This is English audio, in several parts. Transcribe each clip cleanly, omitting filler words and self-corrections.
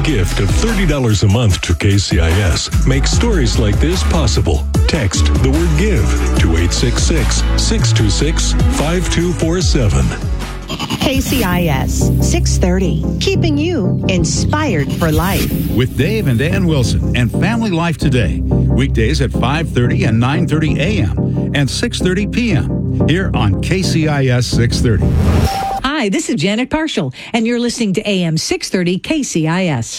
gift of $30 a month to KCIS makes stories like this possible. Text the word GIVE to 866-626-5247. KCIS 630, keeping you inspired for life. With Dave and Dan Wilson and Family Life Today. Weekdays at 5:30 and 9:30 a.m. and 6:30 p.m. here on KCIS 630. Hi, this is Janet Parshall, and you're listening to AM 630 KCIS.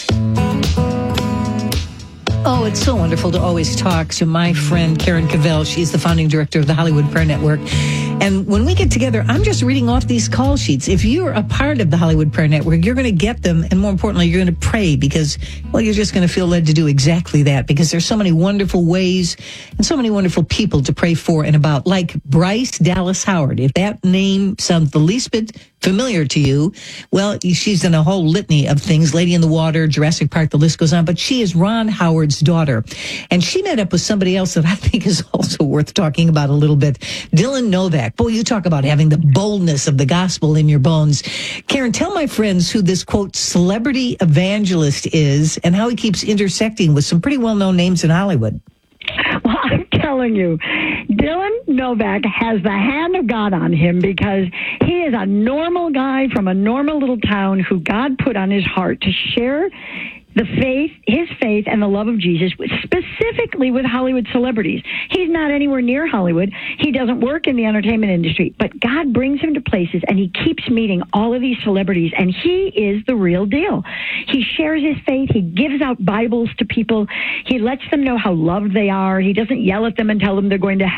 Oh, it's so wonderful to always talk to my friend Karen Cavell. She's the founding director of the Hollywood Prayer Network. And when we get together, I'm just reading off these call sheets. If you're a part of the Hollywood Prayer Network, you're going to get them. And more importantly, you're going to pray because, well, you're just going to feel led to do exactly that because there's so many wonderful ways and so many wonderful people to pray for and about, like Bryce Dallas Howard. If that name sounds the least bit familiar to you, well, she's in a whole litany of things, Lady in the Water, Jurassic Park, the list goes on, but she is Ron Howard's daughter. And she met up with somebody else that I think is also worth talking about a little bit, Dylan Novak. Boy, you talk about having the boldness of the gospel in your bones. Karen, tell my friends who this, quote, celebrity evangelist is and how he keeps intersecting with some pretty well-known names in Hollywood. Well, I'm telling you, Dylan Novak has the hand of God on him because he is a normal guy from a normal little town who God put on his heart to share his faith and the love of Jesus, specifically with Hollywood celebrities. He's not anywhere near Hollywood. He doesn't work in the entertainment industry, but God brings him to places and he keeps meeting all of these celebrities, and he is the real deal. He shares his faith. He gives out Bibles to people. He lets them know how loved they are. He doesn't yell at them and tell them they're going to